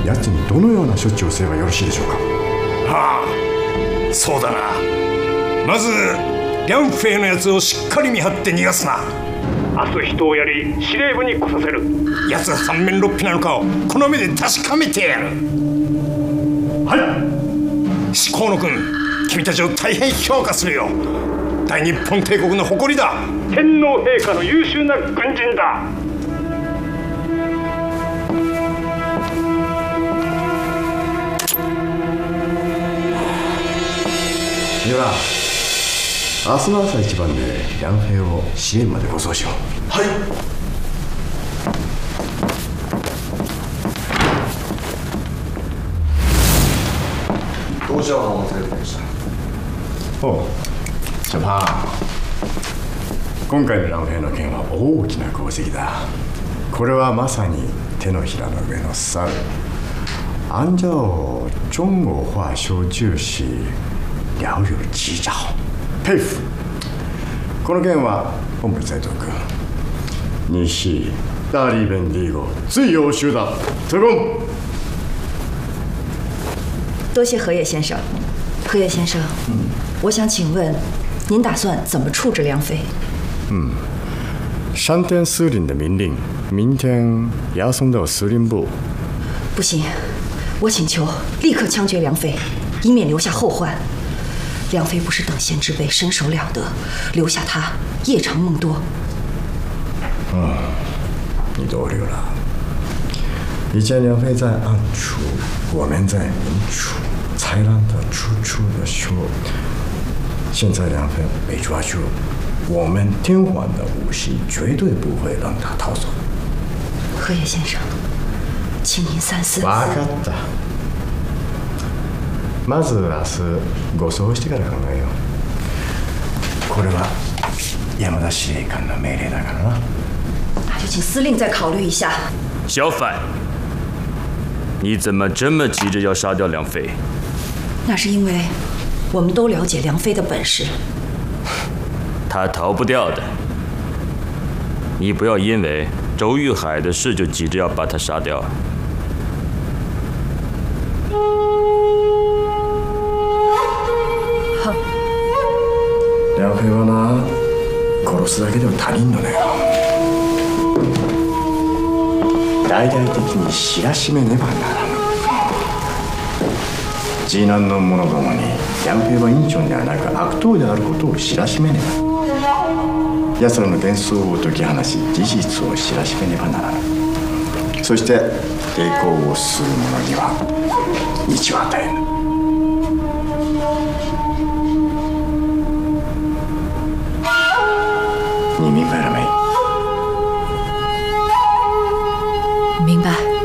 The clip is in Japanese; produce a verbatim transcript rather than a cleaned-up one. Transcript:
奴にどのような処置をすればよろしいでしょうか。 はあ、そうだな。まず梁フェイのやつをしっかり見張って逃がすな。明日人をやり司令部に来させる。奴が三面六臂なのかをこの目で確かめてやる。はい。至高の君、君たちを大変評価するよ。大日本帝国の誇りだ。天皇陛下の優秀な軍人だ。 では明日の朝一番で梁兵を司令部まで護送しよう。 はい。当社はお待たせいたしました。 おうジャパン。今回の梁兵の件は大きな功績だ。これはまさに手のひらの上の猿。按照中国话说就是了有技巧。佩服。この件は本部に伝えておく。你是大日本帝国最优秀的特工。 多谢河野先生。河野先生，嗯，我想请问，您打算怎么处置梁飞？ 嗯，山田司令的命令，明天押送到司令部。 不行，我请求立刻枪决梁飞，以免留下后患。梁飞不是等闲之辈，身手了得，留下他夜长梦多。 嗯，你多虑了。以前梁飞在暗处，我们在明处，才让他处处的说。现在梁飞被抓住，我们天皇的武器绝对不会让他逃走。 河野先生，请您三思。 分かった。まず明日護送してから考えよう。これは山田司令官の命令だからな。 那就请司令再考虑一下。 小反，你怎么这么急着要杀掉梁飞？ 那是因为我们都了解梁飞的本事。 他逃不掉的。你不要因为周玉海的事就急着要把他杀掉。 梁飛はな、殺すだけでは足りんのだよ。大々的に知らしめねばならぬ。次男の者どもに梁飛は院長ではなく悪党であることを知らしめねば。奴らの幻想を解き放し、事実を知らしめねばならぬ。そして抵抗をする者には道を与えぬ。